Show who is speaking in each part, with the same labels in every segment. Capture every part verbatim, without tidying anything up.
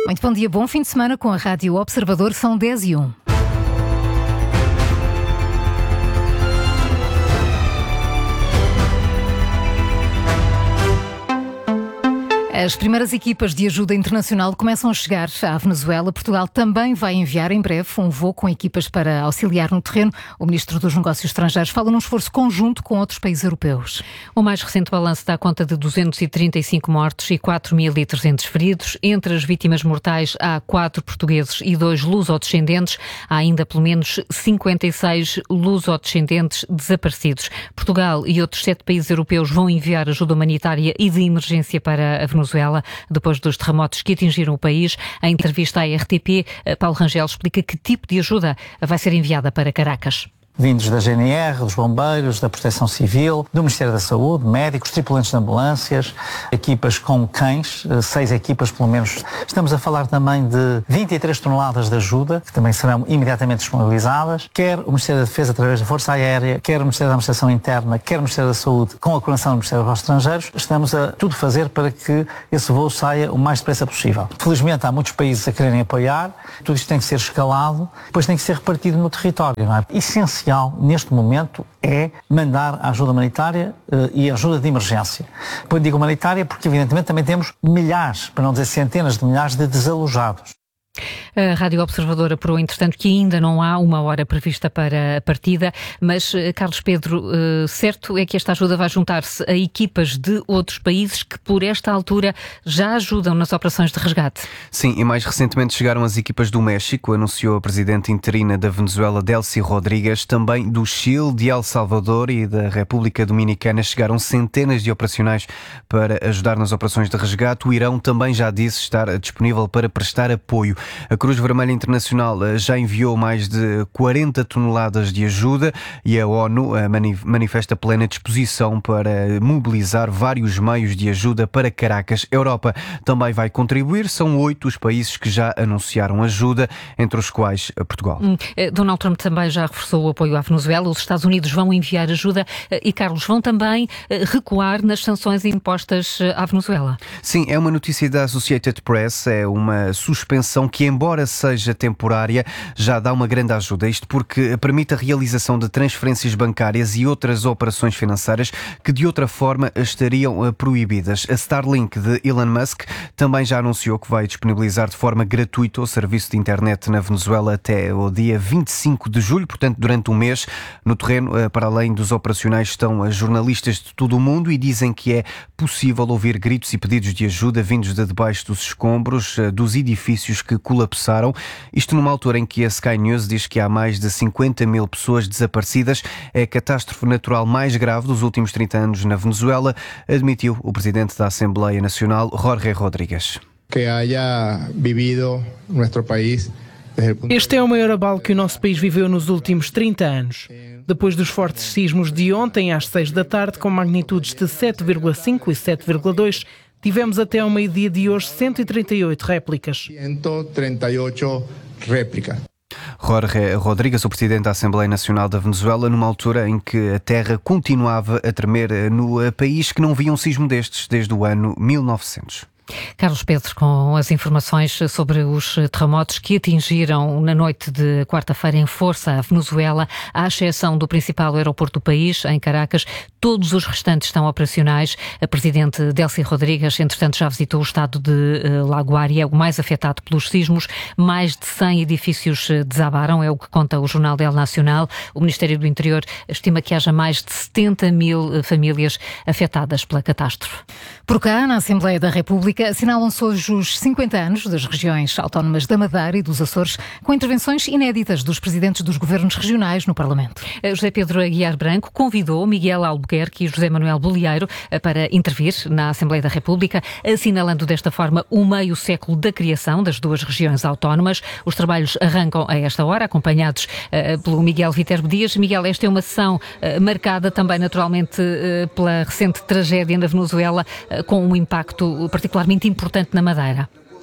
Speaker 1: Muito bom dia, bom fim de semana com a Rádio Observador, são dez e um. As primeiras equipas de ajuda internacional começam a chegar à Venezuela. Portugal também vai enviar em breve um voo com equipas para auxiliar no terreno. O Ministro dos Negócios Estrangeiros fala num esforço conjunto com outros países europeus.
Speaker 2: O mais recente balanço dá conta de duzentos e trinta e cinco mortos e quatro mil e trezentos feridos. Entre as vítimas mortais há quatro portugueses e dois lusodescendentes. Há ainda pelo menos cinquenta e seis lusodescendentes desaparecidos. Portugal e outros sete países europeus vão enviar ajuda humanitária e de emergência para a Venezuela. Depois dos terremotos que atingiram o país. Em entrevista à R T P, Paulo Rangel explica que tipo de ajuda vai ser enviada para Caracas.
Speaker 3: Vindos da G N R, dos bombeiros, da Proteção Civil, do Ministério da Saúde, médicos, tripulantes de ambulâncias, equipas com cães, seis equipas pelo menos. Estamos a falar também de vinte e três toneladas de ajuda, que também serão imediatamente disponibilizadas, quer o Ministério da Defesa através da Força Aérea, quer o Ministério da Administração Interna, quer o Ministério da Saúde, com a coordenação do Ministério dos Negócios Estrangeiros. Estamos a tudo fazer para que esse voo saia o mais depressa possível. Felizmente há muitos países a quererem apoiar, tudo isto tem que ser escalado, depois tem que ser repartido no território, não é? Essencial neste momento é mandar a ajuda humanitária uh, e a ajuda de emergência. Depois digo humanitária porque evidentemente também temos milhares, para não dizer centenas de milhares de desalojados.
Speaker 2: A Rádio Observador apurou, entretanto, que ainda não há uma hora prevista para a partida, mas, Carlos Pedro, certo é que esta ajuda vai juntar-se a equipas de outros países que, por esta altura, já ajudam nas operações de resgate.
Speaker 4: Sim, e mais recentemente chegaram as equipas do México, anunciou a presidente interina da Venezuela, Delcy Rodrigues, também do Chile, de El Salvador e da República Dominicana. Chegaram centenas de operacionais para ajudar nas operações de resgate. O Irão também já disse estar disponível para prestar apoio. A Cruz Vermelha Internacional já enviou mais de quarenta toneladas de ajuda e a ONU manifesta plena disposição para mobilizar vários meios de ajuda para Caracas. A Europa também vai contribuir. São oito os países que já anunciaram ajuda, entre os quais Portugal.
Speaker 2: Hum, Donald Trump também já reforçou o apoio à Venezuela. Os Estados Unidos vão enviar ajuda e, Carlos, vão também recuar nas sanções impostas à Venezuela.
Speaker 4: Sim, é uma notícia da Associated Press. É uma suspensão que, embora seja temporária, já dá uma grande ajuda. Isto porque permite a realização de transferências bancárias e outras operações financeiras que de outra forma estariam proibidas. A Starlink de Elon Musk também já anunciou que vai disponibilizar de forma gratuita o serviço de internet na Venezuela até o dia vinte e cinco de julho, portanto durante um mês. No terreno, para além dos operacionais, estão jornalistas de todo o mundo e dizem que é possível ouvir gritos e pedidos de ajuda vindos de debaixo dos escombros dos edifícios que colapsaram. Isto numa altura em que a Sky News diz que há mais de cinquenta mil pessoas desaparecidas. É a catástrofe natural mais grave dos últimos trinta anos na Venezuela, admitiu o presidente da Assembleia Nacional, Jorge Rodríguez.
Speaker 5: Que haya vivido nuestro país.
Speaker 6: Este é o maior abalo que o nosso país viveu nos últimos trinta anos. Depois dos fortes sismos de ontem às seis da tarde, com magnitudes de sete vírgula cinco e sete vírgula dois, tivemos até ao meio-dia de hoje cento e trinta e oito réplicas.
Speaker 5: cento e trinta e oito réplicas.
Speaker 4: Jorge Rodríguez, o presidente da Assembleia Nacional da Venezuela, numa altura em que a terra continuava a tremer no país, que não via um sismo destes desde o ano mil e novecentos.
Speaker 2: Carlos Pedro, com as informações sobre os terremotos que atingiram na noite de quarta-feira em força a Venezuela, à exceção do principal aeroporto do país, em Caracas, todos os restantes estão operacionais. A presidente Delcy Rodrigues, entretanto, já visitou o estado de Laguária, o mais afetado pelos sismos. Mais de cem edifícios desabaram, é o que conta o jornal El Nacional. O Ministério do Interior estima que haja mais de setenta mil famílias afetadas pela catástrofe.
Speaker 1: Por cá, na Assembleia da República, assinalam-se hoje os cinquenta anos das regiões autónomas da Madeira e dos Açores, com intervenções inéditas dos presidentes dos governos regionais no Parlamento.
Speaker 2: José Pedro Aguiar Branco convidou Miguel Albuquerque e José Manuel Bolieiro para intervir na Assembleia da República, assinalando desta forma o meio século da criação das duas regiões autónomas. Os trabalhos arrancam a esta hora, acompanhados uh, pelo Miguel Viterbo Dias. Miguel, esta é uma sessão uh, marcada também naturalmente uh, pela recente tragédia na Venezuela, uh, com um impacto particularmente importante na Madeira.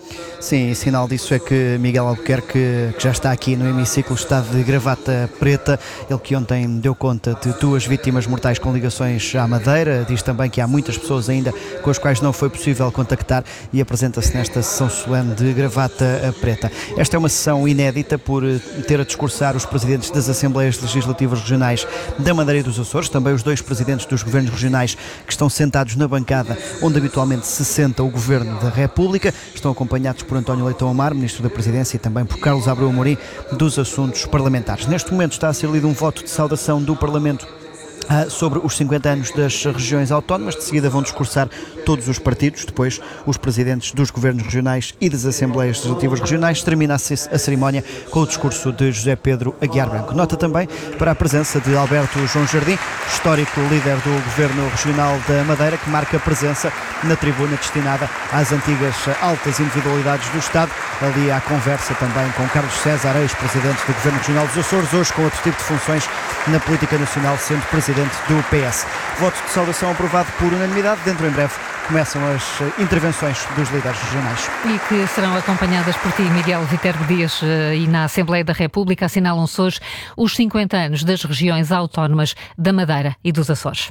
Speaker 7: Sim, e sinal disso é que Miguel Albuquerque, que já está aqui no hemiciclo, está de gravata preta. Ele que ontem deu conta de duas vítimas mortais com ligações à Madeira. Diz também que há muitas pessoas ainda com as quais não foi possível contactar e apresenta-se nesta sessão solene de gravata preta. Esta é uma sessão inédita por ter a discursar os presidentes das Assembleias Legislativas Regionais da Madeira e dos Açores, também os dois presidentes dos governos regionais que estão sentados na bancada onde habitualmente se senta o Governo da República. Estão acompanhados por António Leitão Amar, Ministro da Presidência, e também por Carlos Abreu Amorim, dos Assuntos Parlamentares. Neste momento está a ser lido um voto de saudação do Parlamento sobre os cinquenta anos das regiões autónomas. De seguida vão discursar todos os partidos, depois os presidentes dos governos regionais e das Assembleias Legislativas Regionais. Termina a cerimónia com o discurso de José Pedro Aguiar Branco. Nota também para a presença de Alberto João Jardim, histórico líder do Governo Regional da Madeira, que marca presença na tribuna destinada às antigas altas individualidades do Estado. Ali há conversa também com Carlos César, ex-presidente do Governo Regional dos Açores, hoje com outro tipo de funções na política nacional, sendo presidente do P S. Voto de saudação aprovado por unanimidade. Dentro em breve começam as intervenções dos líderes regionais.
Speaker 2: E que serão acompanhadas por ti, Miguel Viterbo Dias, e na Assembleia da República assinalam-se hoje os cinquenta anos das regiões autónomas da Madeira e dos Açores.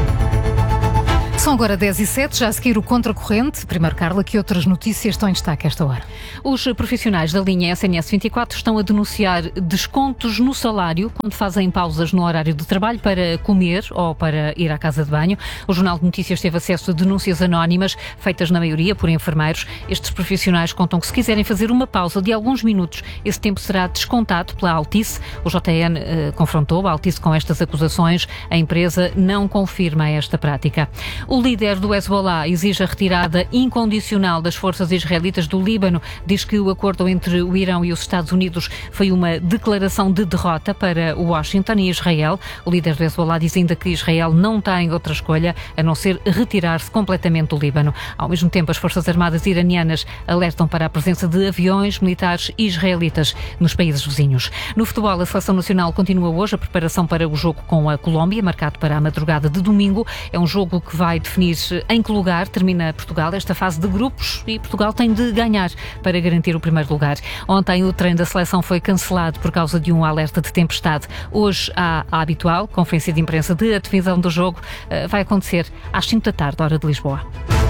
Speaker 1: São agora dez e sete, já a seguir o Contracorrente. Primeiro, Carla, que outras notícias estão em destaque a esta hora?
Speaker 2: Os profissionais da linha S N S vinte e quatro estão a denunciar descontos no salário quando fazem pausas no horário de trabalho para comer ou para ir à casa de banho. O Jornal de Notícias teve acesso a denúncias anónimas, feitas na maioria por enfermeiros. Estes profissionais contam que se quiserem fazer uma pausa de alguns minutos, esse tempo será descontado pela Altice. O J N eh, confrontou a Altice com estas acusações. A empresa não confirma esta prática. O líder do Hezbollah exige a retirada incondicional das forças israelitas do Líbano. Diz que o acordo entre o Irão e os Estados Unidos foi uma declaração de derrota para Washington e Israel. O líder do Hezbollah diz ainda que Israel não tem outra escolha a não ser retirar-se completamente do Líbano. Ao mesmo tempo, as Forças Armadas iranianas alertam para a presença de aviões militares israelitas nos países vizinhos. No futebol, a Seleção Nacional continua hoje a preparação para o jogo com a Colômbia, marcado para a madrugada de domingo. É um jogo que vai definir em que lugar termina Portugal esta fase de grupos e Portugal tem de ganhar para garantir o primeiro lugar. Ontem o treino da seleção foi cancelado por causa de um alerta de tempestade. Hoje há a habitual conferência de imprensa de definição do jogo. Vai acontecer às cinco da tarde, hora de Lisboa.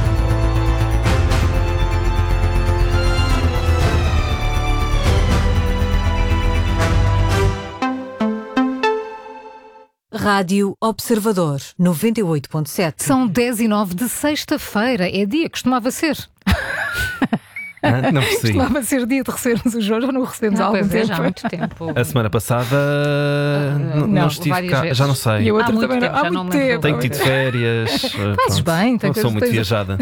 Speaker 8: Rádio Observador, noventa e oito ponto sete.
Speaker 1: São dez e nove de sexta-feira. É dia, costumava ser.
Speaker 9: Ah, não percebi.
Speaker 1: Costumava ser dia de recebermos o Jorge, ou não o recebemos há algum tempo?
Speaker 2: Já há muito tempo.
Speaker 9: A semana passada uh, não, não estive cá,
Speaker 2: vezes.
Speaker 9: Já não sei.
Speaker 1: E a outra
Speaker 2: há
Speaker 1: também
Speaker 2: tempo,
Speaker 1: não. Há
Speaker 2: já
Speaker 1: muito
Speaker 2: não
Speaker 1: tempo.
Speaker 9: Tenho tido férias.
Speaker 1: Fazes bem,
Speaker 9: não sou muito viajada.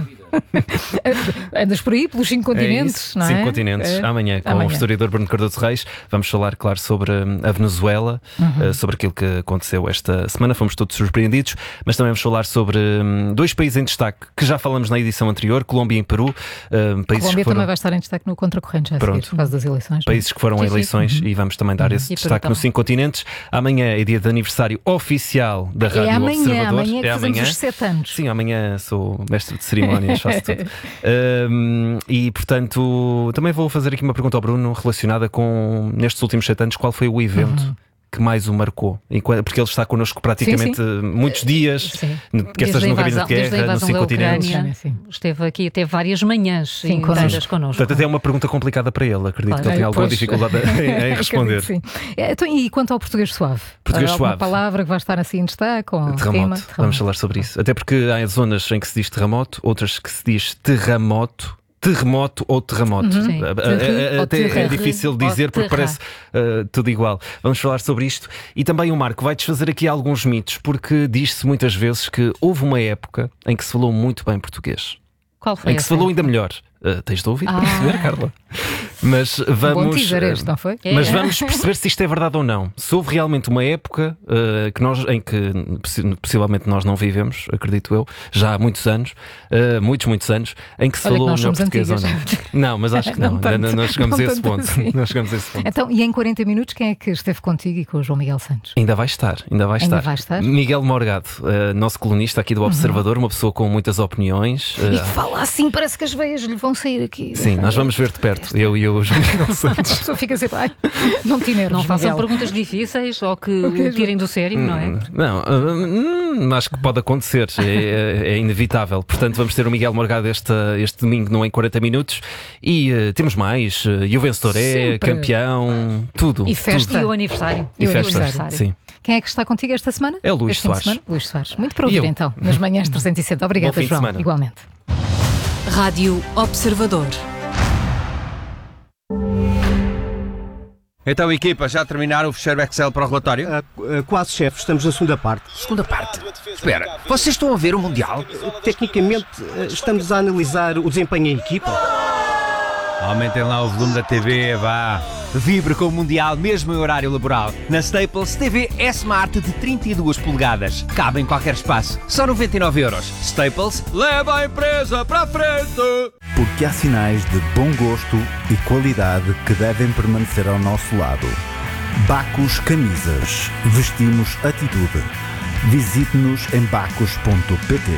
Speaker 1: Andas por aí, pelos cinco continentes,
Speaker 9: é
Speaker 1: não é?
Speaker 9: Cinco continentes. É. Amanhã, com Amanhã. o historiador Bruno Cardoso Reis, vamos falar, claro, sobre a Venezuela, uhum. sobre aquilo que aconteceu esta semana. Fomos todos surpreendidos, mas também vamos falar sobre um, dois países em destaque que já falamos na edição anterior, Colômbia e Peru. Um, países
Speaker 1: Colômbia
Speaker 9: foram...
Speaker 1: também vai estar em destaque no Contracorrente, já a seguir, por causa das eleições.
Speaker 9: Países que foram
Speaker 1: sim,
Speaker 9: a eleições
Speaker 1: sim.
Speaker 9: e vamos também dar uhum. esse
Speaker 1: e
Speaker 9: destaque nos cinco continentes. Amanhã é dia de aniversário oficial da Rádio
Speaker 1: é amanhã,
Speaker 9: Observador.
Speaker 1: Amanhã é que
Speaker 9: é
Speaker 1: fazemos
Speaker 9: amanhã.
Speaker 1: os sete anos.
Speaker 9: Sim, amanhã sou mestre de cerimónias, faço tudo. Um, e portanto também vou fazer aqui uma pergunta ao Bruno relacionada com, nestes últimos sete anos, qual foi o evento uhum. que mais o marcou? Porque ele está connosco praticamente sim, sim. muitos dias,
Speaker 2: sim.
Speaker 9: que estas no gabinete de guerra, nos cinco continentes.
Speaker 2: Ucrânia, esteve aqui, teve várias manhãs
Speaker 1: sim,
Speaker 2: inteiras connosco.
Speaker 9: Portanto, até é uma pergunta complicada para ele, acredito claro. que ele tem alguma pois. dificuldade em, em responder.
Speaker 1: Sim. Então, e quanto ao português suave?
Speaker 9: Português
Speaker 1: Alguma
Speaker 9: suave.
Speaker 1: palavra que vai estar assim em destaque? Ou
Speaker 9: terremoto.
Speaker 1: Rima?
Speaker 9: Terremoto. Vamos falar sobre isso. Até porque há zonas em que se diz terremoto, outras que se diz terremoto. Terremoto ou terremoto.
Speaker 1: Uhum.
Speaker 9: Até é difícil dizer porque parece uh, tudo igual. Vamos falar sobre isto. E também o Marco vai desfazer aqui alguns mitos, porque diz-se muitas vezes que houve uma época em que se falou muito bem português.
Speaker 2: Qual foi?
Speaker 9: Em que se falou ainda melhor. Uh, tens de ouvir ah. para perceber, Carla. Mas vamos,
Speaker 1: Bom teaser este, não foi?
Speaker 9: Mas é. vamos perceber se isto é verdade ou não. Se houve realmente uma época uh, que nós, em que possivelmente nós não vivemos, acredito eu, já há muitos anos, uh, muitos, muitos anos, em que se
Speaker 1: Olha
Speaker 9: falou
Speaker 1: que
Speaker 9: melhor português ou não. Não, mas acho que não, não, não, não chegamos não a esse ponto. Assim. Não chegamos a esse ponto.
Speaker 1: Então, e em quarenta minutos, quem é que esteve contigo e com o João Miguel Santos?
Speaker 9: Ainda vai estar, ainda vai
Speaker 1: ainda
Speaker 9: estar.
Speaker 1: Vai estar?
Speaker 9: Miguel Morgado, uh, nosso colunista aqui do Observador, uhum. uma pessoa com muitas opiniões. Uh...
Speaker 1: E que fala assim, parece que as veias lhe vão sair aqui.
Speaker 9: Sim, nós vamos ver de perto, eu e o João Miguel Santos.
Speaker 1: A pessoa fica assim, ai, não te nervos,
Speaker 2: não façam
Speaker 1: Miguel.
Speaker 2: perguntas difíceis ou que o que tirem do sério, não é?
Speaker 9: Não, uh, acho que pode acontecer, é, é inevitável. Portanto, vamos ter o Miguel Morgado este, este domingo no Em quarenta minutos e uh, temos mais. Uh, e o vencedor é
Speaker 1: Sempre.
Speaker 9: campeão, tudo.
Speaker 1: E festa.
Speaker 2: Tudo. E o aniversário.
Speaker 9: E, e
Speaker 1: o
Speaker 9: festa,
Speaker 1: aniversário.
Speaker 9: sim.
Speaker 1: Quem é que está contigo esta semana?
Speaker 9: É o Luís
Speaker 1: este
Speaker 9: Soares.
Speaker 1: Luís Soares. Muito para ouvir então, nas manhãs trezentos e sete. Obrigada, João. Igualmente.
Speaker 8: Rádio Observador.
Speaker 10: Então, equipa, já terminaram o fecheiro Excel para o relatório?
Speaker 11: Uh, uh, quase, chefe. Estamos na segunda parte.
Speaker 10: Segunda parte? Espera, vocês estão a ver o Mundial?
Speaker 11: Uh, tecnicamente, uh, estamos a analisar o desempenho em equipa.
Speaker 10: Aumentem lá o volume da T V, vá.
Speaker 12: Vibre com o Mundial mesmo em horário laboral. Na Staples, T V S-Smart de trinta e duas polegadas. Cabe em qualquer espaço. Só noventa e nove euros. Staples, leva a empresa para a frente!
Speaker 13: Porque há sinais de bom gosto e qualidade que devem permanecer ao nosso lado. Bacus Camisas. Vestimos atitude. Visite-nos em bacus ponto pt.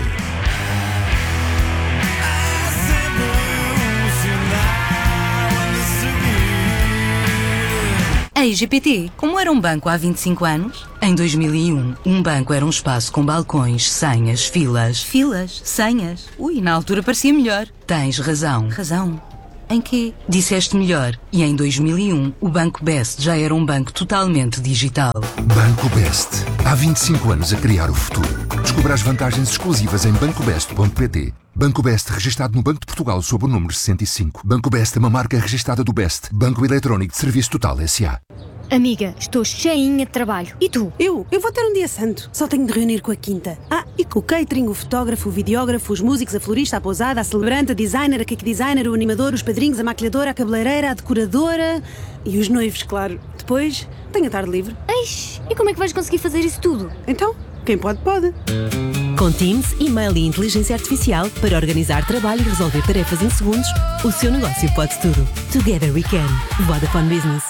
Speaker 8: A I G P T, como era um banco há vinte e cinco anos? Em dois mil e um, um banco era um espaço com balcões, senhas, filas. Filas? Senhas? Ui, na altura parecia melhor. Tens razão. Razão? Em quê? Disseste melhor. E em dois mil e um, o Banco Best já era um banco totalmente digital.
Speaker 14: Banco Best. Há vinte e cinco anos a criar o futuro. Descubra as vantagens exclusivas em banco best ponto pt. Banco Best, registado no Banco de Portugal sob o número sessenta e cinco. Banco Best é uma marca registada do Best. Banco Eletrónico de Serviço Total S A.
Speaker 15: Amiga, estou cheinha de trabalho. E tu?
Speaker 16: Eu? Eu vou ter um dia santo. Só tenho de reunir com a quinta. Ah, e com o catering, o fotógrafo, o videógrafo, os músicos, a florista, a pousada, a celebrante, a designer, a cake designer, o animador, os padrinhos, a maquilhadora, a cabeleireira, a decoradora e os noivos, claro. Depois, tenho a tarde livre.
Speaker 15: Eish, e como é que vais conseguir fazer isso tudo?
Speaker 16: Então, quem pode, pode.
Speaker 17: Com Teams, e-mail e inteligência artificial para organizar trabalho e resolver tarefas em segundos, o seu negócio pode tudo. Together we can. Vodafone Business.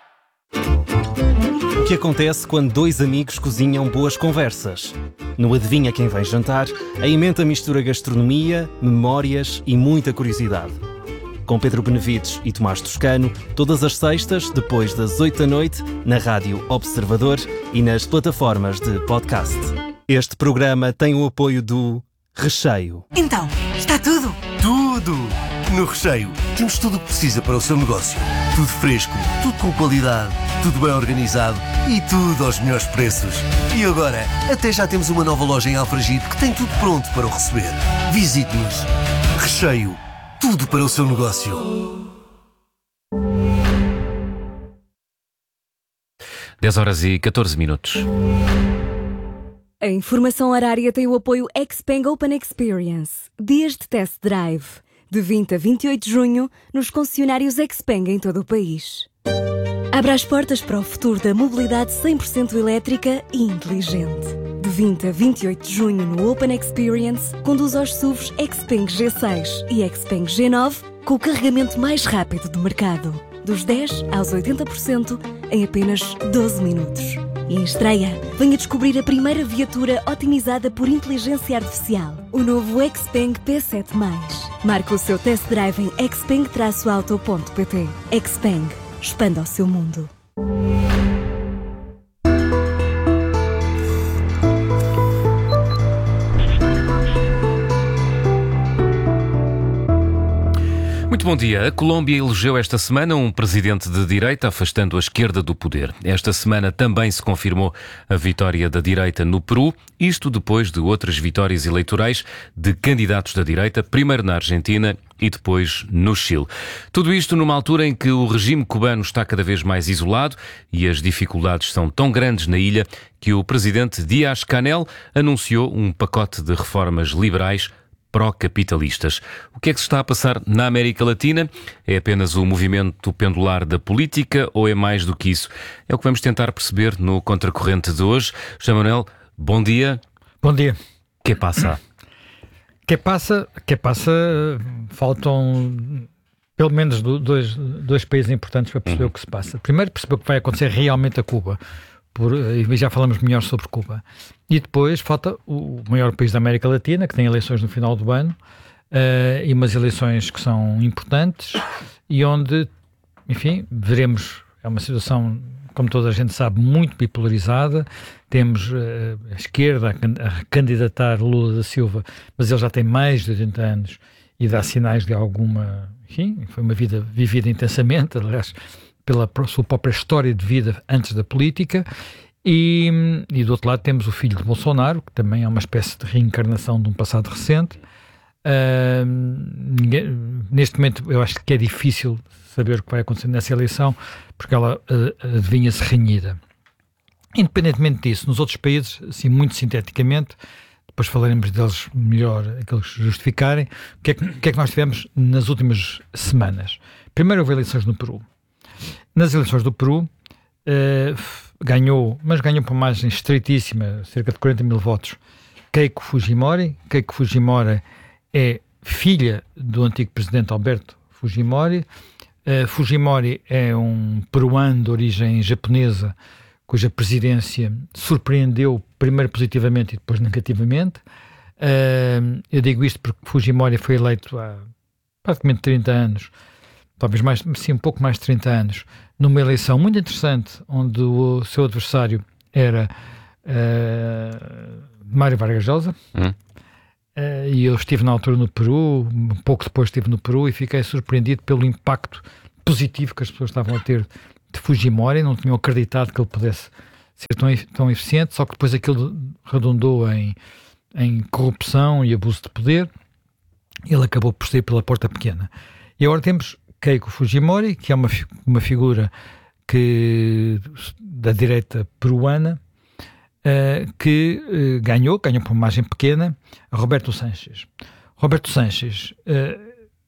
Speaker 18: O que acontece quando dois amigos cozinham boas conversas? No Adivinha Quem Vem Jantar, a emenda mistura gastronomia, memórias e muita curiosidade. Com Pedro Benevides e Tomás Toscano, todas as sextas, depois das oito da noite, na Rádio Observador e nas plataformas de podcast. Este programa tem o apoio do Recheio.
Speaker 19: Então, está tudo?
Speaker 20: Tudo! No Recheio, temos tudo o que precisa para o seu negócio. Tudo fresco, tudo com qualidade, tudo bem organizado e tudo aos melhores preços. E agora, até já temos uma nova loja em Alfragide que tem tudo pronto para o receber. Visite-nos. Recheio, tudo para o seu negócio.
Speaker 9: dez horas e catorze minutos.
Speaker 21: A informação horária tem o apoio Xpeng Open Experience. Dias de test drive. De vinte a vinte e oito de junho, nos concessionários Xpeng em todo o país. Abra as portas para o futuro da mobilidade cem por cento elétrica e inteligente. De vinte a vinte e oito de junho no Open Experience, conduz aos S U Vs Xpeng G seis e Xpeng G nove com o carregamento mais rápido do mercado. Dos dez aos oitenta por cento em apenas doze minutos. E em estreia, venha descobrir a primeira viatura otimizada por inteligência artificial. O novo Xpeng P sete mais. Marque o seu test drive em xpeng auto ponto pt. Xpeng. Expanda o seu mundo.
Speaker 9: Muito bom dia. A Colômbia elegeu esta semana um presidente de direita, afastando a esquerda do poder. Esta semana também se confirmou a vitória da direita no Peru, isto depois de outras vitórias eleitorais de candidatos da direita, primeiro na Argentina e depois no Chile. Tudo isto numa altura em que o regime cubano está cada vez mais isolado e as dificuldades são tão grandes na ilha que o presidente Díaz-Canel anunciou um pacote de reformas liberais
Speaker 19: pró-capitalistas. O que é que se está a passar na América Latina? É apenas o movimento pendular da política ou é mais do que isso? É o que vamos tentar perceber no Contracorrente de hoje. José Manuel, bom dia.
Speaker 22: Bom dia.
Speaker 19: Que passa?
Speaker 22: Que passa? Que passa? Faltam pelo menos dois, dois países importantes para perceber uhum. o que se passa. Primeiro, perceber o que vai acontecer realmente a Cuba. Por, e já falamos melhor sobre Cuba. E depois falta o maior país da América Latina, que tem eleições no final do ano, uh, e umas eleições que são importantes e onde, enfim, veremos, é uma situação, como toda a gente sabe, muito bipolarizada. Temos uh, a esquerda a, a candidatar Lula da Silva, mas ele já tem mais de oitenta anos e dá sinais de alguma, enfim, foi uma vida vivida intensamente, aliás, pela sua própria história de vida antes da política, e, e do outro lado temos o filho de Bolsonaro, que também é uma espécie de reencarnação de um passado recente. Uh, ninguém, neste momento eu acho que é difícil saber o que vai acontecer nessa eleição, porque ela uh, adivinha-se renhida. Independentemente disso, nos outros países, assim, muito sinteticamente, depois falaremos deles melhor, aqueles que justificarem, o que é que, o que é que nós tivemos nas últimas semanas. Primeiro houve eleições no Peru. Nas eleições do Peru, uh, ganhou, mas ganhou por margem estreitíssima, cerca de quarenta mil votos, Keiko Fujimori. Keiko Fujimori é filha do antigo presidente Alberto Fujimori. Uh, Fujimori é um peruano de origem japonesa, cuja presidência surpreendeu primeiro positivamente e depois negativamente. Uh, eu digo isto porque Fujimori foi eleito há praticamente trinta anos, talvez mais, sim, um pouco mais de trinta anos, numa eleição muito interessante, onde o seu adversário era uh, Mário Vargas Llosa. Hum. Uh, e eu estive na altura no Peru, um pouco depois estive no Peru, e fiquei surpreendido pelo impacto positivo que as pessoas estavam a ter de Fujimori. Não tinham acreditado que ele pudesse ser tão, tão eficiente, só que depois aquilo redundou em, em corrupção e abuso de poder. Ele acabou por sair pela porta pequena. E agora temos Keiko Fujimori, que é uma, uma figura que, da direita peruana, uh, que uh, ganhou, ganhou por uma margem pequena, a Roberto Sánchez. Roberto Sánchez, uh,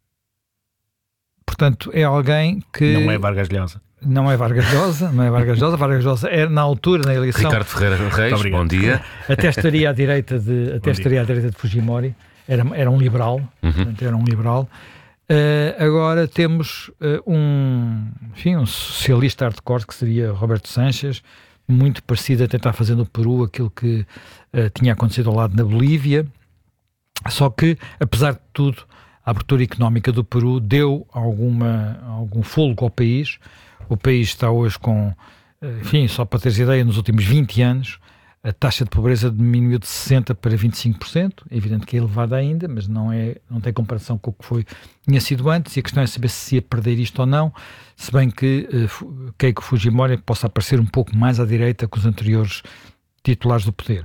Speaker 22: portanto, é alguém que...
Speaker 19: Não é Vargas Llosa.
Speaker 22: Não é Vargas Llosa, não é Vargas Llosa. Vargas Llosa era, na altura, na eleição...
Speaker 19: Ricardo Ferreira Reis, bom dia.
Speaker 22: Até estaria à direita de, até estaria à direita de Fujimori. Era, era um liberal, uhum. portanto, era um liberal. Uh, agora temos uh, um, enfim, um socialista hardcore, que seria Roberto Sánchez, muito parecido a tentar fazer no Peru aquilo que uh, tinha acontecido ao lado na Bolívia, só que, apesar de tudo, a abertura económica do Peru deu alguma, algum fôlego ao país. O país está hoje com, enfim, só para teres ideia, nos últimos vinte anos, a taxa de pobreza diminuiu de sessenta por cento para vinte e cinco por cento. É evidente que é elevada ainda, mas não, é, não tem comparação com o que foi, tinha sido antes, e a questão é saber se ia perder isto ou não, se bem que uh, Keiko Fujimori possa aparecer um pouco mais à direita que os anteriores titulares do poder.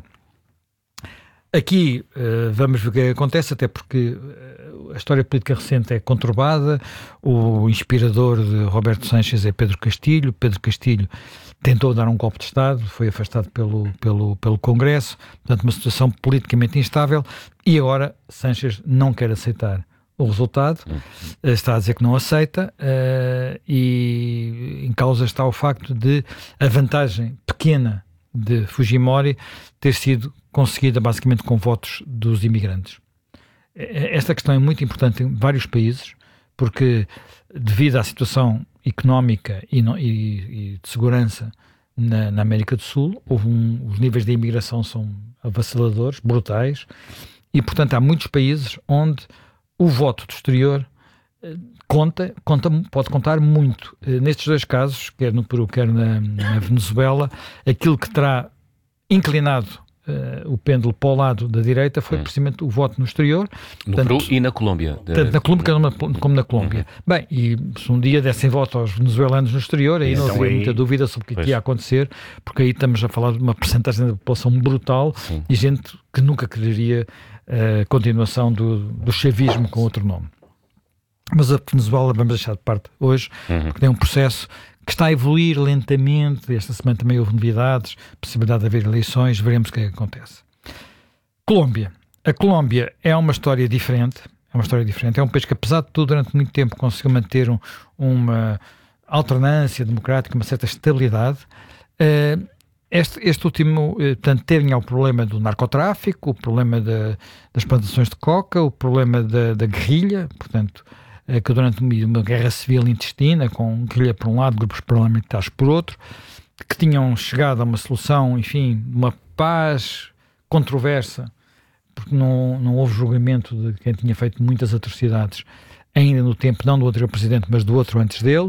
Speaker 22: Aqui uh, vamos ver o que acontece, até porque uh, a história política recente é conturbada. O inspirador de Roberto Sánchez é Pedro Castilho. Pedro Castilho tentou dar um golpe de Estado, foi afastado pelo, pelo, pelo Congresso, portanto uma situação politicamente instável, e agora Sánchez não quer aceitar o resultado, uh, está a dizer que não aceita, uh, e em causa está o facto de a vantagem pequena de Fujimori ter sido conseguida basicamente com votos dos imigrantes. Esta questão é muito importante em vários países, porque devido à situação económica e, no, e, e de segurança na, na América do Sul, houve um, os níveis de imigração são avassaladores, brutais, e portanto há muitos países onde o voto do exterior conta, conta pode contar muito. Nestes dois casos, quer no Peru, quer na, na Venezuela, aquilo que terá inclinado Uh, o pêndulo para o lado da direita foi hum. precisamente o voto no exterior.
Speaker 19: No
Speaker 22: tanto,
Speaker 19: Peru e na Colômbia.
Speaker 22: Tanto na Colômbia como na, como na Colômbia. Uhum. Bem, e se um dia dessem voto aos venezuelanos no exterior, aí então não havia aí... muita dúvida sobre o que, que ia acontecer, porque aí estamos a falar de uma percentagem da população brutal. Sim. E gente que nunca quereria a uh, continuação do, do chavismo com outro nome. Mas a Venezuela vamos deixar de parte hoje, uhum. porque tem um processo que está a evoluir lentamente. Esta semana também houve novidades, possibilidade de haver eleições, veremos o que é que acontece. Colômbia. A Colômbia é uma história diferente. É uma história diferente. É um país que, apesar de tudo, durante muito tempo conseguiu manter um, uma alternância democrática, uma certa estabilidade. Uh, este, este último, uh, portanto, teve o problema do narcotráfico, o problema de, das plantações de coca, o problema da, da guerrilha, portanto, uh, que durante uma guerra civil intestina, com guerrilha por um lado, grupos parlamentares por outro, que tinham chegado a uma solução, enfim, uma paz controversa, porque não, não houve julgamento de quem tinha feito muitas atrocidades ainda no tempo, não do outro presidente, mas do outro antes dele.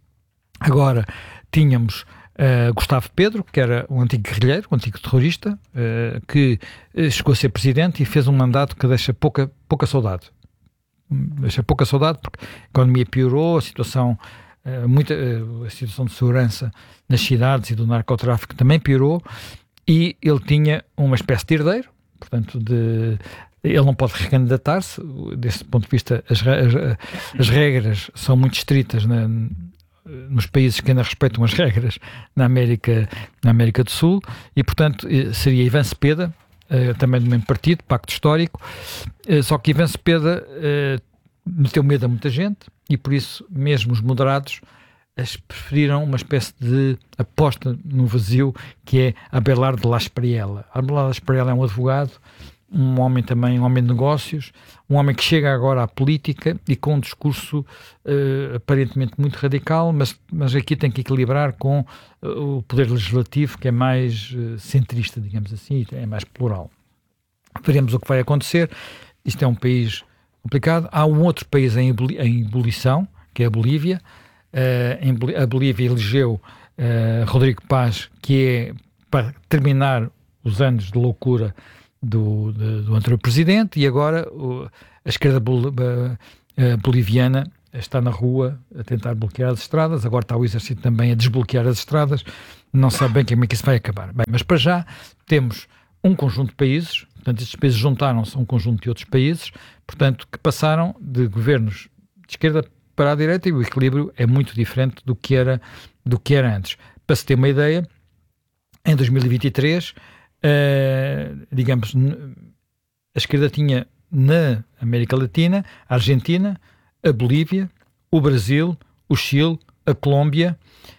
Speaker 22: Agora tínhamos uh, Gustavo Petro, que era um antigo guerrilheiro, um antigo terrorista, uh, que uh, chegou a ser presidente e fez um mandato que deixa pouca, pouca saudade. Deixa pouca saudade porque a economia piorou, a situação, uh, muita, uh, a situação de segurança nas cidades e do narcotráfico também piorou, e ele tinha uma espécie de herdeiro. Portanto, de, ele não pode recandidatar-se. Desse ponto de vista, as, as, as regras são muito estritas na, nos países que ainda respeitam as regras na América, na América do Sul, e, portanto, seria Ivan Cepeda, uh, também do mesmo partido, Pacto Histórico, uh, só que Ivan Cepeda uh, meteu medo a muita gente, e por isso mesmo os moderados as preferiram uma espécie de aposta no vazio, que é Abelardo Las Espriella. Abelardo Las Espriella é um advogado, um homem também, um homem de negócios, um homem que chega agora à política e com um discurso uh, aparentemente muito radical, mas, mas aqui tem que equilibrar com uh, o poder legislativo, que é mais uh, centrista, digamos assim, é mais plural. Veremos o que vai acontecer. Isto é um país complicado. Há um outro país em, ebuli- em ebulição, que é a Bolívia. Uh, a Bolívia elegeu uh, Rodrigo Paz, que é para terminar os anos de loucura do, de, do anterior presidente, e agora uh, a esquerda bol, uh, uh, boliviana está na rua a tentar bloquear as estradas. Agora está o exército também a desbloquear as estradas. Não sabe bem como é que isso vai acabar. Bem, mas para já temos um conjunto de países, portanto estes países juntaram-se a um conjunto de outros países, portanto, que passaram de governos de esquerda para a direita, e o equilíbrio é muito diferente do que era, do que era antes. Para se ter uma ideia, em dois mil e vinte e três, uh, digamos, a esquerda tinha na América Latina a Argentina, a Bolívia, o Brasil, o Chile, a Colômbia,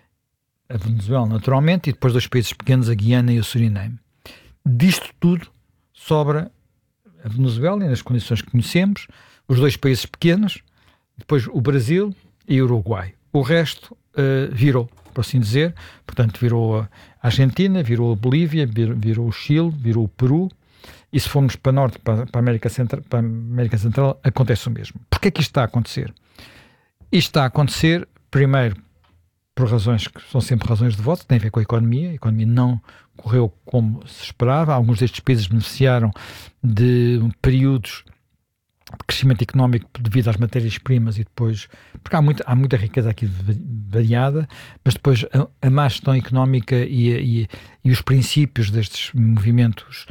Speaker 22: a Venezuela naturalmente, e depois dois países pequenos, a Guiana e o Suriname. Disto tudo sobra a Venezuela, nas condições que conhecemos, os dois países pequenos, depois o Brasil e o Uruguai. O resto uh, virou, por assim dizer, portanto virou a Argentina, virou a Bolívia, virou, virou o Chile, virou o Peru, e se formos para norte, para, para, a América Central, para a América Central, acontece o mesmo. Porquê é que isto está a acontecer? Isto está a acontecer, primeiro, por razões que são sempre razões de voto, que têm a ver com a economia. A economia não correu como se esperava. Alguns destes países beneficiaram de períodos de crescimento económico devido às matérias-primas, e depois, porque há, muito, há muita riqueza aqui variada, mas depois a, a má gestão económica e, e, e os princípios destes movimentos,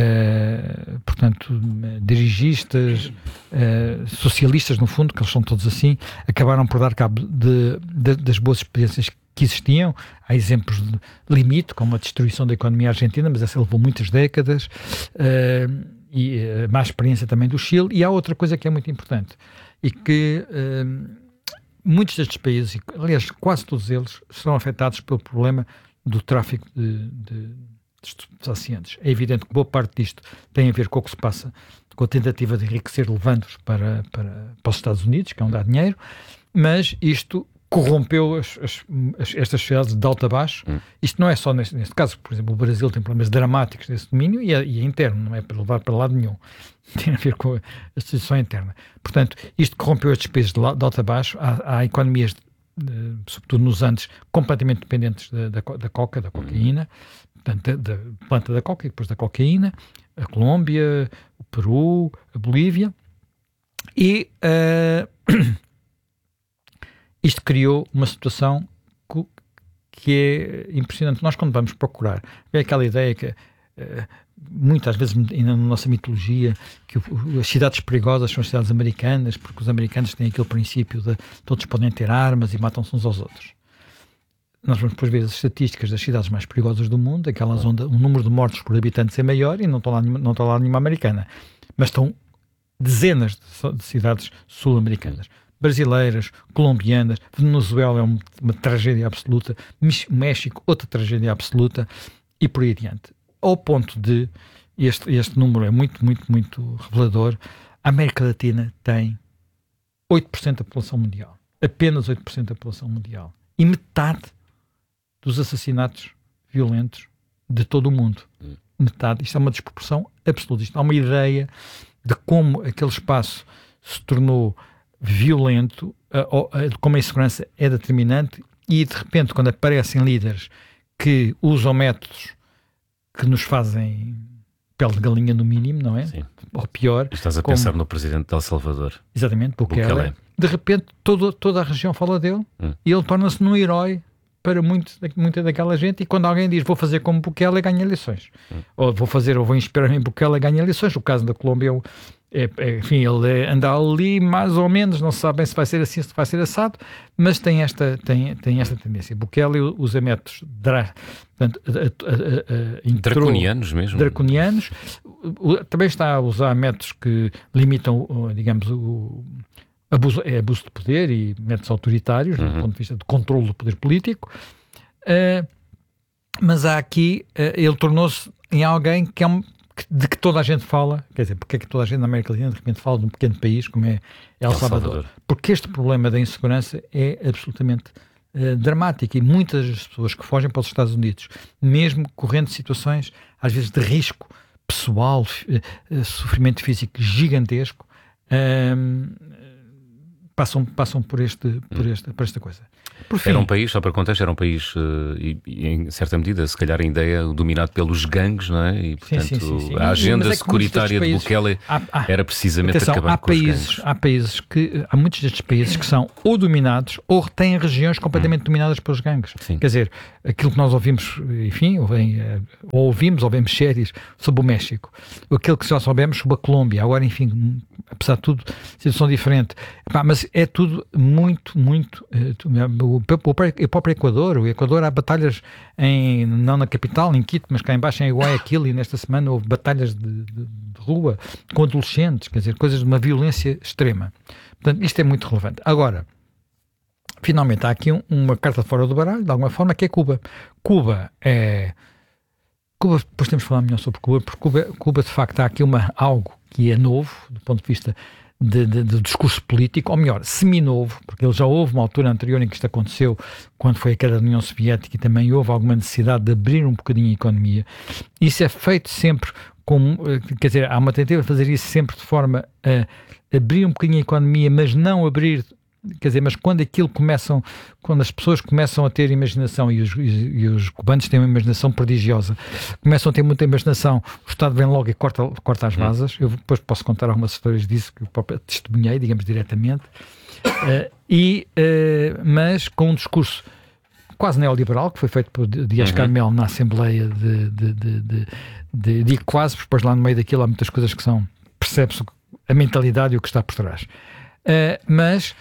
Speaker 22: uh, portanto, dirigistas, uh, socialistas, no fundo, que eles são todos assim, acabaram por dar cabo de, de, das boas experiências que existiam. Há exemplos de limite, como a destruição da economia argentina, mas essa levou muitas décadas, uh, e a má experiência também do Chile. E há outra coisa que é muito importante, e que uh, muitos destes países, aliás quase todos eles, serão afetados pelo problema do tráfico de, de, de estupefacientes. É evidente que boa parte disto tem a ver com o que se passa, com a tentativa de enriquecer levando-os para, para, para os Estados Unidos, que é onde há dinheiro, mas isto corrompeu as, as, as, estas sociedades de alto a baixo. Hum. Isto não é só neste, neste caso, por exemplo, o Brasil tem problemas dramáticos nesse domínio, e é, e é interno, não é para levar para lado nenhum. Tem a ver com a, a situação interna. Portanto, isto corrompeu estes países de, de alto a baixo. Há, há economias, de, sobretudo nos Andes, completamente dependentes da, da, da coca, da cocaína, portanto, da, da planta da coca e depois da cocaína, a Colômbia, o Peru, a Bolívia, e uh, isto criou uma situação que é impressionante. Nós, quando vamos procurar, é aquela ideia que, uh, muitas vezes, ainda na nossa mitologia, que o, as cidades perigosas são as cidades americanas, porque os americanos têm aquele princípio de todos podem ter armas e matam-se uns aos outros. Nós vamos depois ver as estatísticas das cidades mais perigosas do mundo, aquelas onde o número de mortos por habitantes é maior, e não está lá nenhuma, não está lá nenhuma americana. mas estão dezenas de, de cidades sul-americanas. Brasileiras, colombianas, Venezuela é uma, uma tragédia absoluta, México, outra tragédia absoluta, e por aí adiante. Ao ponto de, este, este número é muito, muito, muito revelador, a América Latina tem oito por cento da população mundial. Apenas oito por cento da população mundial. E metade dos assassinatos violentos de todo o mundo. Hum. Metade. Isto é uma desproporção absoluta. Isto é uma ideia de como aquele espaço se tornou violento, como a insegurança é determinante, e de repente, quando aparecem líderes que usam métodos que nos fazem pele de galinha no mínimo, não é?
Speaker 19: Sim.
Speaker 22: Ou pior.
Speaker 19: Estás a
Speaker 22: como...
Speaker 19: pensar no presidente de El Salvador.
Speaker 22: Exatamente, Bukele. Bukele. De repente, todo, toda a região fala dele hum. e ele torna-se num herói para muito, muita daquela gente, e quando alguém diz vou fazer como Bukele, ganha eleições. Hum. Ou vou fazer, ou vou inspirar em Bukele, ganha eleições. O caso da Colômbia é, é, enfim, ele anda ali mais ou menos, não se sabe bem se vai ser assim, se vai ser assado, mas tem esta, tem, tem esta tendência. Bukele usa métodos dra, portanto, a, a, a, a, entrou,
Speaker 19: draconianos mesmo.
Speaker 22: Draconianos. Também está a usar métodos que limitam, digamos, o abuso, é abuso de poder e métodos autoritários, uhum. do ponto de vista de controle do poder político. Uh, mas há aqui, uh, ele tornou-se em alguém que é um, de que toda a gente fala, quer dizer, porque é que toda a gente na América Latina de repente fala de um pequeno país como é El, El Salvador. Salvador. Porque este problema da insegurança é absolutamente uh, dramático, e muitas das pessoas que fogem para os Estados Unidos, mesmo correndo situações, às vezes de risco pessoal, uh, uh, sofrimento físico gigantesco, uh, Passam, passam por, este, por, esta, por esta coisa. Por fim,
Speaker 19: era um país, só para contexto, era um país, uh, e, e em certa medida, se calhar ainda é dominado pelos gangues, não é? E, portanto, sim, sim, sim, sim. a agenda é securitária de Bukele há, há, era precisamente atenção, acabar
Speaker 22: há
Speaker 19: com
Speaker 22: países,
Speaker 19: os gangues.
Speaker 22: Há países que, há muitos destes países que são ou dominados ou têm regiões completamente hum. dominadas pelos gangues. Sim. Quer dizer, aquilo que nós ouvimos, enfim, ou, vem, ou ouvimos, ou vemos séries sobre o México, aquilo que já soubemos sobre a Colômbia, agora, enfim, apesar de tudo, situação diferente. Mas é tudo muito, muito... O, o próprio Equador, o Equador há batalhas, em, não na capital, em Quito, mas cá em baixo em Guayaquil, e nesta semana houve batalhas de, de, de rua com adolescentes, quer dizer, coisas de uma violência extrema. Portanto, isto é muito relevante. Agora, finalmente, há aqui um, uma carta fora do baralho, de alguma forma, que é Cuba. Cuba é... Cuba, depois temos de falar melhor sobre Cuba, porque Cuba, Cuba de facto, há aqui uma, algo que é novo, do ponto de vista de, de, de discurso político, ou melhor, seminovo, porque ele já houve uma altura anterior em que isto aconteceu, quando foi a queda da União Soviética, e também houve alguma necessidade de abrir um bocadinho a economia. Isso é feito sempre com, quer dizer, há uma tentativa de fazer isso sempre de forma a abrir um bocadinho a economia, mas não abrir... Quer dizer, mas quando aquilo começam, quando as pessoas começam a ter imaginação, e os, e, e os cubanos têm uma imaginação prodigiosa, começam a ter muita imaginação, o Estado vem logo e corta, corta as vasas. Eu depois posso contar algumas histórias disso que eu próprio testemunhei, digamos, diretamente. Uh, e, uh, mas com um discurso quase neoliberal, que foi feito por Dias-Canel uhum. na Assembleia de, de, de, de, de, de quase, porque depois lá no meio daquilo há muitas coisas que são, percebe-se a mentalidade e o que está por trás. Uh, mas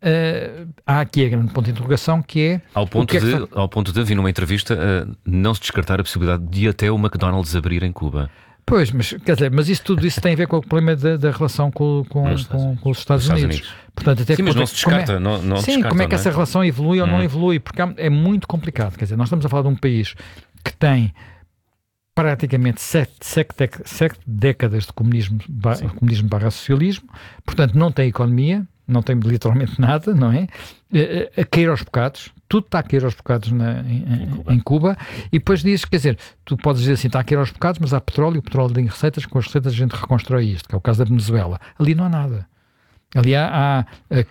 Speaker 22: Uh, há aqui a grande ponto de interrogação, que é...
Speaker 19: Ao ponto,
Speaker 22: que é
Speaker 19: de,
Speaker 22: que...
Speaker 19: ao ponto de, vi numa entrevista, uh, não se descartar a possibilidade de até o McDonald's abrir em Cuba.
Speaker 22: Pois, mas, quer dizer, mas isso, tudo isso tem a ver com o problema da, da relação com, com, com, com os Estados, Estados Unidos. Unidos. Portanto, até
Speaker 19: sim, mas não se descarta.
Speaker 22: É,
Speaker 19: não, não
Speaker 22: sim,
Speaker 19: descarta,
Speaker 22: como é que
Speaker 19: não é?
Speaker 22: essa relação evolui ou hum. não evolui? Porque é muito complicado. Quer dizer, nós estamos a falar de um país que tem praticamente sete, sete, sete décadas de comunismo, bar, comunismo barra socialismo, portanto não tem economia, não tem literalmente nada, não é? A, a cair aos bocados, tudo está a cair aos bocados na, em, em, Cuba. em Cuba, e depois dizes, quer dizer, tu podes dizer assim, está a cair aos bocados, mas há petróleo, e o petróleo tem receitas, com as receitas a gente reconstrói isto, que é o caso da Venezuela. Ali não há nada. Ali há, há, há, há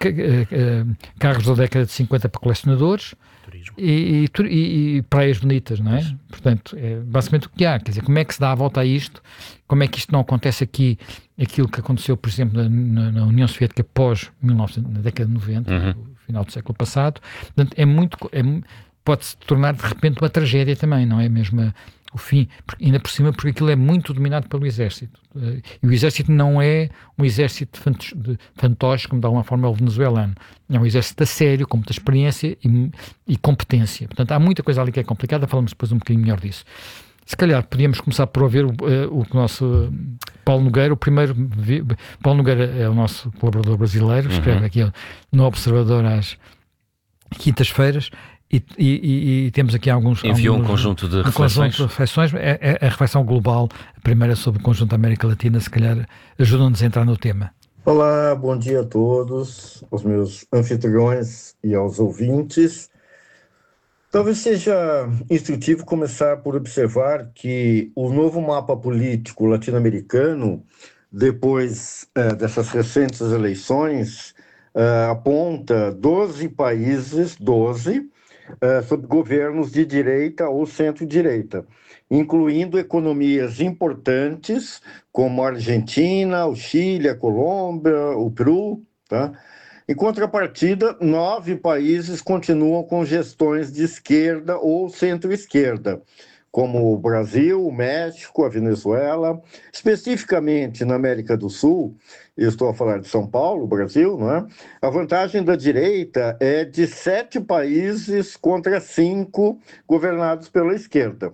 Speaker 22: carros da década de cinquenta para colecionadores e, e, e, e praias bonitas, não é? Isso. Portanto, é basicamente o que há. Quer dizer, como é que se dá a volta a isto? Como é que isto não acontece aqui, aquilo que aconteceu, por exemplo, na, na União Soviética pós mil e novecentos, na década de noventa, uhum. no final do século passado. Portanto, é muito, é, pode-se tornar de repente uma tragédia também, não é mesmo a, o fim, porque, ainda por cima, porque aquilo é muito dominado pelo exército. E o exército não é um exército de fantoches, como de alguma forma é o venezuelano. É um exército a sério, com muita experiência e, e competência. Portanto, há muita coisa ali que é complicada, falamos depois um bocadinho melhor disso. se calhar podíamos começar por ouvir o, o nosso Paulo Nogueira, o primeiro. Paulo Nogueira é o nosso colaborador brasileiro, escreve uhum. aqui no Observador às quintas-feiras. E, e, e temos aqui alguns...
Speaker 19: Enviou
Speaker 22: alguns,
Speaker 19: um conjunto de
Speaker 22: um
Speaker 19: reflexões.
Speaker 22: Conjunto de reflexões. É, é a reflexão global, a primeira sobre o conjunto da América Latina, se calhar ajuda-nos a entrar no tema.
Speaker 3: Olá, bom dia a todos, aos meus anfitriões e aos ouvintes. Talvez seja instrutivo começar por observar que o novo mapa político latino-americano, depois eh, dessas recentes eleições, eh, aponta doze países, doze, Uh, sob governos de direita ou centro-direita, incluindo economias importantes como a Argentina, o Chile, a Colômbia, o Peru. Tá? Em contrapartida, nove países continuam com gestões de esquerda ou centro-esquerda, como o Brasil, o México, a Venezuela. Especificamente na América do Sul, eu estou a falar de São Paulo, Brasil, não é? A vantagem da direita é de sete países contra cinco governados pela esquerda.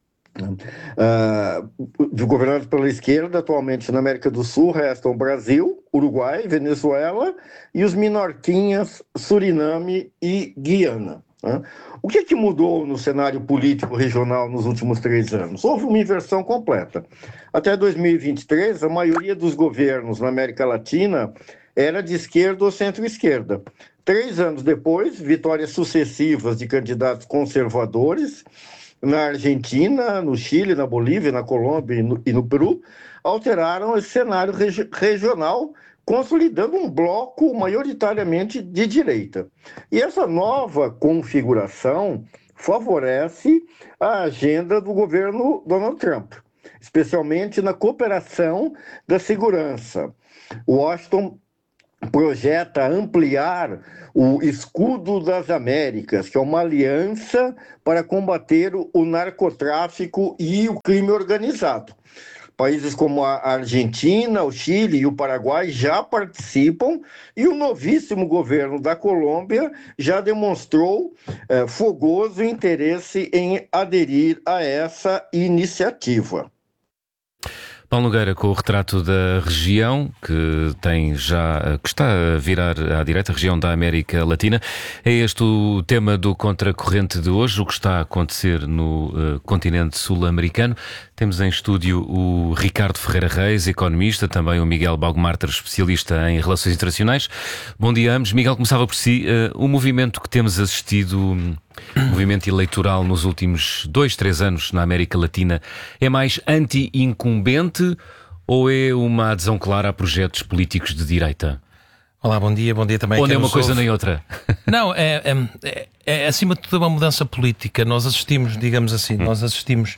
Speaker 3: Uh, governados pela esquerda, atualmente na América do Sul, restam Brasil, Uruguai, Venezuela e os minorquinhas Suriname e Guiana. Né? O que, que mudou no cenário político regional nos últimos três anos? Houve uma inversão completa. Até dois mil e vinte e três, a maioria dos governos na América Latina era de esquerda ou centro-esquerda. Três anos depois, vitórias sucessivas de candidatos conservadores na Argentina, no Chile, na Bolívia, na Colômbia e no, e no Peru, alteraram esse cenário regi- regional, consolidando um bloco maioritariamente de direita. E essa nova configuração favorece a agenda do governo Donald Trump, especialmente na cooperação da segurança. Washington projeta ampliar o Escudo das Américas, que é uma aliança para combater o narcotráfico e o crime organizado. Países como a Argentina, o Chile e o Paraguai já participam e o novíssimo governo da Colômbia já demonstrou eh, fogoso interesse em aderir a essa iniciativa.
Speaker 19: Paulo Nogueira, com o retrato da região que tem já, que está a virar à direita, a região da América Latina. É este o tema do Contracorrente de hoje, o que está a acontecer no uh, continente sul-americano. Temos em estúdio o Ricardo Ferreira Reis, economista, também o Miguel Baugmarter, especialista em relações internacionais. Bom dia a ambos. Miguel, começava por si. Uh, o movimento que temos assistido... O movimento eleitoral nos últimos dois, três anos na América Latina é mais anti-incumbente ou é uma adesão clara a projetos políticos de direita?
Speaker 6: Olá, bom dia, bom dia também.
Speaker 19: Ou nem uma coisa nem outra?
Speaker 6: Não, é, é, é acima de tudo uma mudança política. Nós assistimos, digamos assim, hum. nós assistimos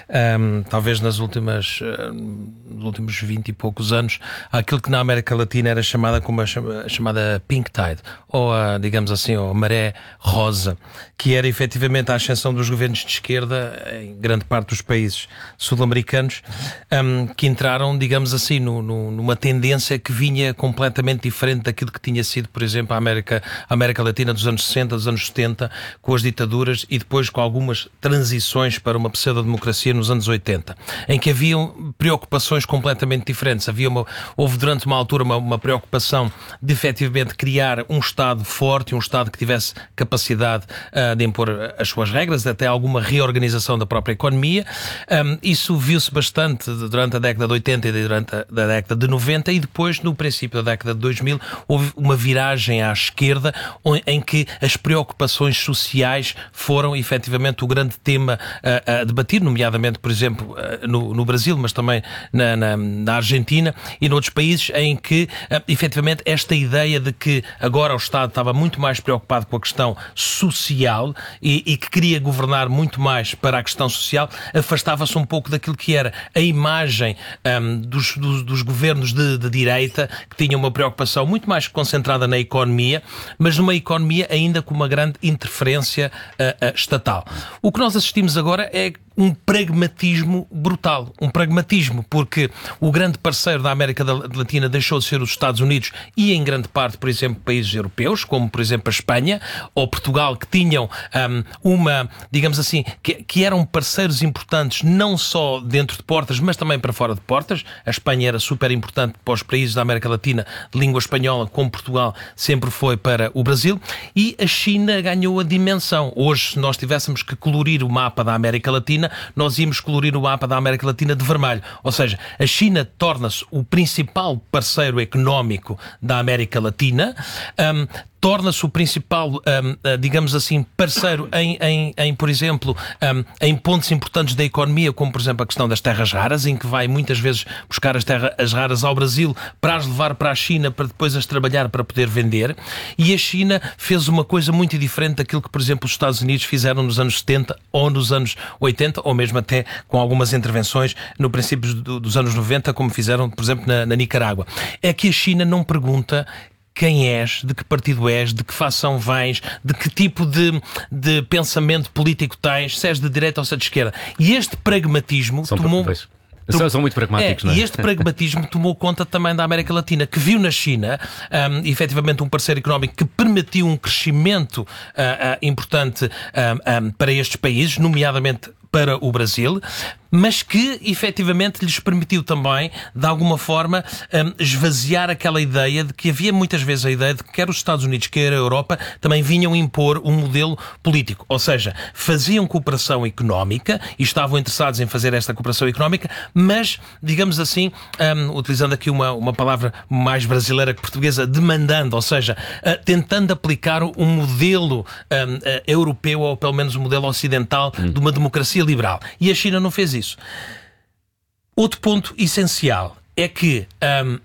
Speaker 6: um, talvez nas últimas, uh, nos últimos vinte e poucos anos àquilo que na América Latina era chamada como a, a chamada Pink Tide, ou a, digamos assim, a maré rosa, que era efetivamente a ascensão dos governos de esquerda em grande parte dos países sul-americanos, um, que entraram, digamos assim, no, no, numa tendência que vinha completamente diferente daquilo que tinha sido, por exemplo, a América, a América Latina dos anos sessenta, dos anos setenta, com as ditaduras e depois com algumas transições para uma pseudo-democracia nos anos oitenta, em que haviam preocupações completamente diferentes. Havia uma, houve durante uma altura uma, uma preocupação de efetivamente criar um Estado forte, um Estado que tivesse capacidade uh, de impor as suas regras, até alguma reorganização da própria economia. Um, isso viu-se bastante durante a década de oitenta e durante a da década de noventa, e depois, no princípio da década de dois mil, houve uma viragem à esquerda em que as preocupações sociais foram efetivamente o grande tema a, a debater, nomeadamente, por exemplo, no, no Brasil, mas também na, na, na Argentina e noutros países, em que efetivamente esta ideia de que agora o Estado estava muito mais preocupado com a questão social e, e que queria governar muito mais para a questão social, afastava-se um pouco daquilo que era a imagem um, dos, dos, dos governos de, de direita, que tinham uma preocupação muito mais concentrada na economia, mas numa economia ainda com uma grande interferência uh, uh, estatal. O que nós assistimos agora é um pragmatismo brutal. Um pragmatismo porque o grande parceiro da América Latina deixou de ser os Estados Unidos e, em grande parte, por exemplo, países europeus, como, por exemplo, a Espanha ou Portugal, que tinham um, uma, digamos assim, que, que eram parceiros importantes não só dentro de portas, mas também para fora de portas. A Espanha era super importante para os países da América Latina de língua espanhola, como Portugal sempre foi para o Brasil. E a China ganhou a dimensão. Hoje, se nós tivéssemos que colorir o mapa da América Latina, nós íamos colorir o mapa da América Latina de vermelho. Ou seja, a China torna-se o principal parceiro económico da América Latina, um, torna-se o principal, um, digamos assim, parceiro em, em, em por exemplo, um, em pontos importantes da economia, como, por exemplo, a questão das terras raras, em que vai muitas vezes buscar as terras raras ao Brasil para as levar para a China, para depois as trabalhar para poder vender. E a China fez uma coisa muito diferente daquilo que, por exemplo, os Estados Unidos fizeram nos anos setenta ou nos anos oitenta, ou mesmo até com algumas intervenções no princípio do, dos anos noventa, como fizeram, por exemplo, na, na Nicarágua. É que a China não pergunta quem és, de que partido és, de que facção vens, de que tipo de, de pensamento político tens, se és de direita ou se és de esquerda. E este pragmatismo
Speaker 19: São
Speaker 6: tomou...
Speaker 19: São, são muito pragmáticos,
Speaker 6: é,
Speaker 19: não é?
Speaker 6: E este pragmatismo tomou conta também da América Latina, que viu na China, um, efetivamente, um parceiro económico que permitiu um crescimento uh, uh, importante um, um, para estes países, nomeadamente para o Brasil, mas que efetivamente lhes permitiu também, de alguma forma, um, esvaziar aquela ideia de que havia muitas vezes a ideia de que quer os Estados Unidos, quer a Europa, também vinham impor um modelo político. Ou seja, faziam cooperação económica e estavam interessados em fazer esta cooperação económica, mas, digamos assim, um, utilizando aqui uma, uma palavra mais brasileira que portuguesa, demandando, ou seja, uh, tentando aplicar um modelo um, uh, europeu, ou pelo menos um modelo ocidental, hum. de uma democracia liberal. E a China não fez isso. Outro ponto essencial é que um,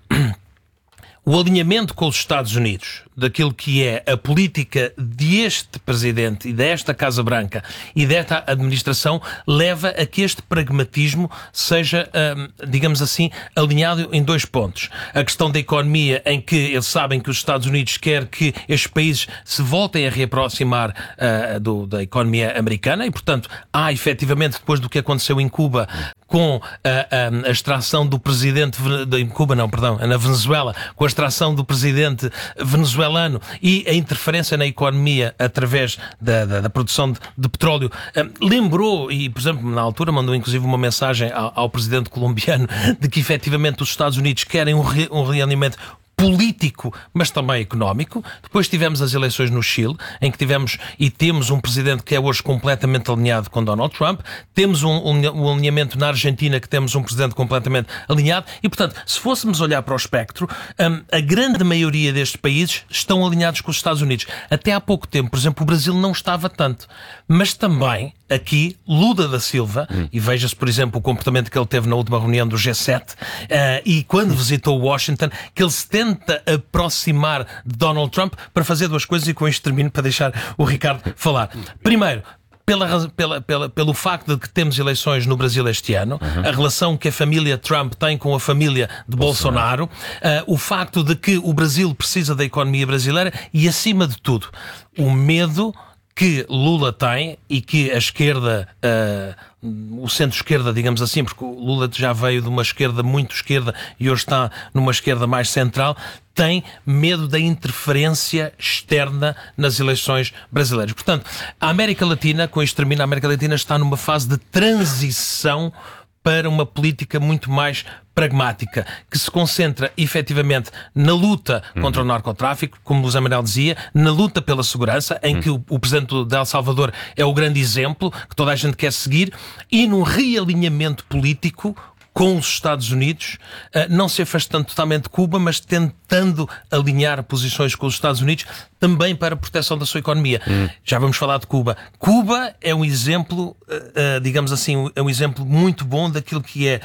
Speaker 6: o alinhamento com os Estados Unidos daquilo que é a política deste Presidente e desta Casa Branca e desta administração leva a que este pragmatismo seja, um, digamos assim, alinhado em dois pontos. A questão da economia, em que eles sabem que os Estados Unidos querem que estes países se voltem a reaproximar uh, do, da economia americana e, portanto, há efetivamente, depois do que aconteceu em Cuba, com a, a, a extração do presidente de Cuba, não, perdão, na Venezuela, com a extração do presidente venezuelano e a interferência na economia através da, da, da produção de, de petróleo, um, lembrou, e por exemplo, na altura mandou inclusive uma mensagem ao, ao presidente colombiano de que efetivamente os Estados Unidos querem um, re, um realinhamento político, mas também económico. Depois tivemos as eleições no Chile, em que tivemos e temos um presidente que é hoje completamente alinhado com Donald Trump. Temos um, um, um alinhamento na Argentina, que temos um presidente completamente alinhado. E, portanto, se fôssemos olhar para o espectro, um, a grande maioria destes países estão alinhados com os Estados Unidos. Até há pouco tempo, por exemplo, o Brasil não estava tanto. Mas também, aqui, Lula da Silva, hum. e veja-se, por exemplo, o comportamento que ele teve na última reunião do G sete, uh, e quando visitou Washington, que ele se tenta aproximar de Donald Trump para fazer duas coisas, e com isto termino para deixar o Ricardo falar. Primeiro, Pela, pela, pela, pelo facto de que temos eleições no Brasil este ano, uhum. a relação que a família Trump tem com a família de Bolsonaro, Bolsonaro uh, o facto de que o Brasil precisa da economia brasileira e, acima de tudo, o medo que Lula tem e que a esquerda, uh, o centro-esquerda, digamos assim, porque o Lula já veio de uma esquerda muito esquerda e hoje está numa esquerda mais central, tem medo da interferência externa nas eleições brasileiras. Portanto, a América Latina, com isto termina, a América Latina está numa fase de transição para uma política muito mais pragmática, que se concentra efetivamente na luta uhum. contra o narcotráfico, como o José Manuel dizia, na luta pela segurança, em uhum. que o, o presidente de El Salvador é o grande exemplo que toda a gente quer seguir, e num realinhamento político com os Estados Unidos, não se afastando totalmente de Cuba, mas tentando alinhar posições com os Estados Unidos, também para a proteção da sua economia. Hum. Já vamos falar de Cuba. Cuba é um exemplo, digamos assim, é um exemplo muito bom daquilo que é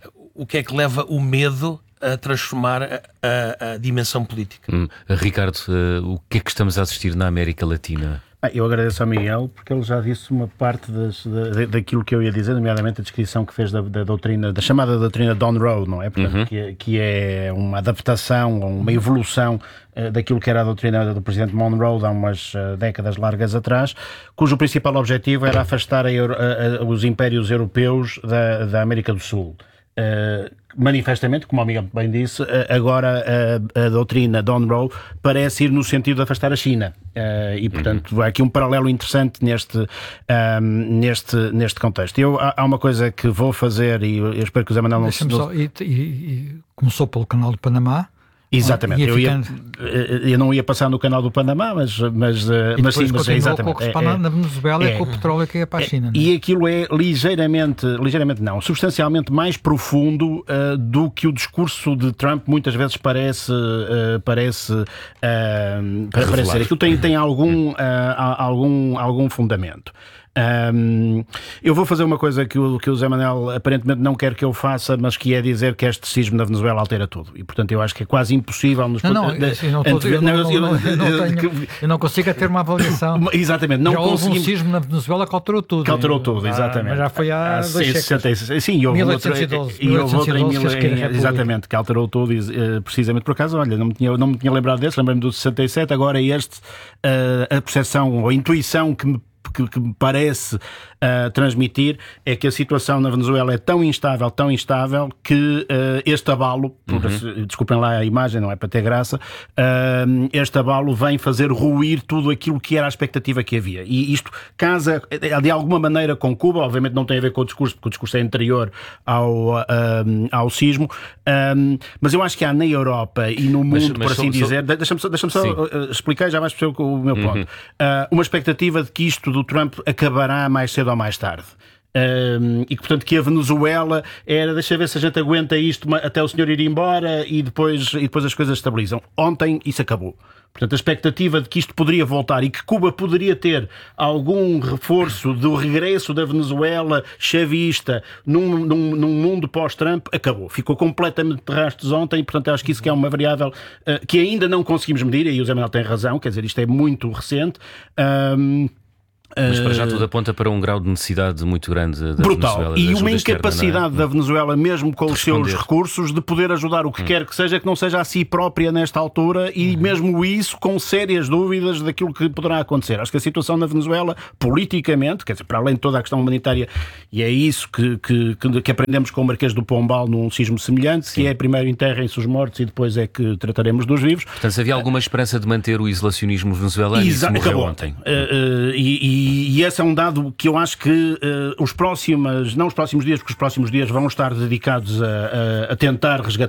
Speaker 6: o que é que leva o medo a transformar a, a, a dimensão política.
Speaker 19: Hum. Ricardo, uh, o que é que estamos a assistir na América Latina?
Speaker 4: Ah, eu agradeço ao Miguel porque ele já disse uma parte das, da, daquilo que eu ia dizer, nomeadamente a descrição que fez da, da doutrina, da chamada doutrina Don Road, não é? Portanto, uhum. que, que é uma adaptação, uma evolução uh, daquilo que era a doutrina do presidente Monroe há umas uh, décadas largas atrás, cujo principal objetivo era afastar a Euro, a, a, os impérios europeus da, da América do Sul. Uh, manifestamente, como o Miguel bem disse, uh, agora uh, a doutrina Don Rowe parece ir no sentido de afastar a China uh, e portanto uhum. há aqui um paralelo interessante neste, um, neste, neste contexto. Eu, há, há uma coisa que vou fazer e eu, eu espero que o Zé Manuel não se...
Speaker 22: Só, e, e, e começou pelo canal do Panamá.
Speaker 4: Exatamente, ia eu, ia, eu não ia passar no canal do Panamá, mas, mas, mas sim, mas é exatamente.
Speaker 22: Com o que é, na Venezuela é, é com o petróleo que ia para a China.
Speaker 4: É, e aquilo é ligeiramente, ligeiramente não, substancialmente mais profundo uh, do que o discurso de Trump muitas vezes parece, uh, parece uh, parecer. Aquilo tem, tem algum, uh, algum, algum fundamento. Um, eu vou fazer uma coisa que o, que o Zé Manuel aparentemente não quer que eu faça, mas que é dizer que este sismo na Venezuela altera tudo. E portanto eu acho que é quase impossível nos...
Speaker 22: Não, não, eu não, tô, eu, não, eu, não, eu, não tenho, eu não consigo é ter uma avaliação.
Speaker 4: Exatamente, não
Speaker 22: já
Speaker 4: conseguimos...
Speaker 22: houve um sismo na Venezuela que alterou tudo.
Speaker 4: Que alterou tudo, exatamente.
Speaker 22: Mas já foi há, há dois séculos.
Speaker 4: Sim, e houve
Speaker 22: mil oitocentos e doze,
Speaker 4: outra, e houve outra em mil, em, exatamente, que alterou tudo, precisamente por acaso, olha, não me tinha, não me tinha lembrado desse, lembrei-me do sessenta e sete, agora este, a percepção ou a intuição que me Que, que me parece uh, transmitir é que a situação na Venezuela é tão instável, tão instável, que uh, este abalo, por, uhum. desculpem lá a imagem, não é para ter graça, uh, este abalo vem fazer ruir tudo aquilo que era a expectativa que havia. E isto casa de alguma maneira com Cuba, obviamente não tem a ver com o discurso, porque o discurso é anterior ao, uh, ao sismo, uh, mas eu acho que há na Europa e no mundo, mas, mas por assim sou, dizer, sou... deixa-me só, deixa-me só uh, explicar, já vais perceber o meu ponto, uhum. uh, uma expectativa de que isto do Trump acabará mais cedo ou mais tarde. Um, e que, portanto, que a Venezuela era, deixa ver se a gente aguenta isto até o senhor ir embora e depois, e depois as coisas estabilizam. Ontem isso acabou. Portanto, a expectativa de que isto poderia voltar e que Cuba poderia ter algum reforço do regresso da Venezuela chavista num, num, num mundo pós-Trump acabou. Ficou completamente de rastros ontem e, portanto, acho que isso que é uma variável uh, que ainda não conseguimos medir, e o Zé Manuel tem razão, quer dizer, isto é muito recente. Um,
Speaker 19: Mas para já tudo aponta para um grau de necessidade muito grande da
Speaker 4: brutal.
Speaker 19: Venezuela.
Speaker 4: E uma incapacidade
Speaker 19: externa, é?
Speaker 4: da Venezuela, mesmo com
Speaker 19: de
Speaker 4: os seus
Speaker 19: responder.
Speaker 4: recursos, de poder ajudar o que hum. quer que seja, que não seja a si própria nesta altura, e hum. mesmo isso com sérias dúvidas daquilo que poderá acontecer. Acho que a situação na Venezuela, politicamente, quer dizer, para além de toda a questão humanitária, e é isso que, que, que aprendemos com o Marquês do Pombal num sismo semelhante, Sim. que é primeiro enterrem-se os mortos e depois é que trataremos dos vivos.
Speaker 19: Portanto, havia alguma esperança de manter o isolacionismo venezuelano?
Speaker 4: Exa-
Speaker 19: isso morreu
Speaker 4: acabou
Speaker 19: ontem.
Speaker 4: Uh, uh, e, e, e esse é um dado que eu acho que uh, os próximos, não os próximos dias, porque os próximos dias vão estar dedicados a, a, a tentar resgatar